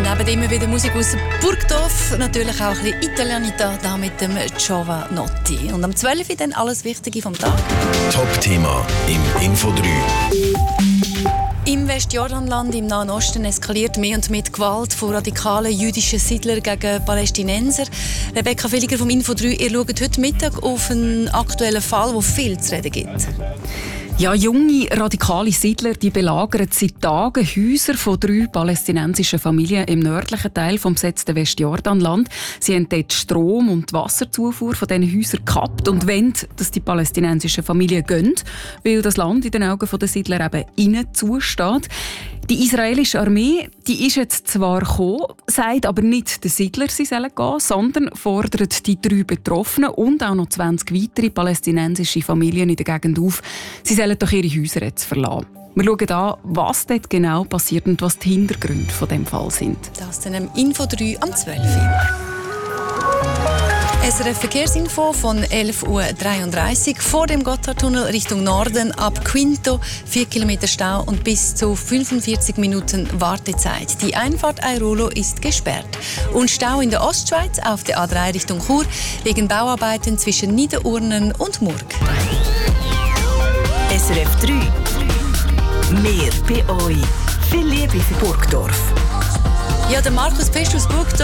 Neben immer wieder Musik aus Burgdorf, natürlich auch ein bisschen Italianità da mit dem Giovanotti. Und am 12 Uhr dann alles Wichtige vom Tag. Top-Thema im Info 3. Im Westjordanland im Nahen Osten eskaliert mehr und mehr die Gewalt von radikalen jüdischen Siedlern gegen Palästinenser. Rebecca Villiger vom Info 3, ihr schaut heute Mittag auf einen aktuellen Fall, der viel zu reden gibt. Ja, junge, radikale Siedler die belagern seit Tagen Häuser von 3 palästinensischen Familien im nördlichen Teil des besetzten Westjordanland. Sie haben dort Strom- und Wasserzufuhr von diesen Häusern gekappt und wollen, dass die palästinensischen Familien gehen, weil das Land in den Augen der Siedler eben ihnen zusteht. Die israelische Armee die ist jetzt zwar gekommen, sagt aber nicht den Siedler, sie sollen gehen, sondern fordert die 3 Betroffenen und auch noch 20 weitere palästinensische Familien in der Gegend auf, sie sollen doch ihre Häuser jetzt verlassen. Wir schauen an, was dort genau passiert und was die Hintergründe von dem Fall sind. Das dann im Info 3 am 12 Uhr. SRF Verkehrsinfo von 11.33 Uhr. Vor dem Gotthardtunnel Richtung Norden ab Quinto 4 Kilometer Stau und bis zu 45 Minuten Wartezeit. Die Einfahrt Airolo ist gesperrt. Und Stau in der Ostschweiz auf der A3 Richtung Chur wegen Bauarbeiten zwischen Niederurnen und Murg. SRF 3. Mehr bei euch. Viel Liebe für Burgdorf. Ja, der Markus Pest aus Burgdorf